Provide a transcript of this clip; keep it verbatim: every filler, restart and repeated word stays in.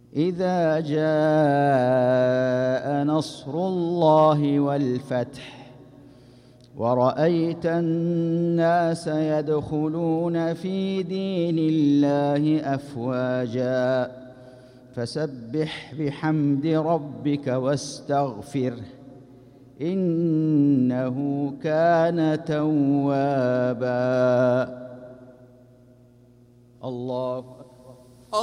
إذا جاء نصر الله والفتح ورأيت الناس يدخلون في دين الله أفواجا فسبح بحمد ربك واستغفره إنه كان توابا. الله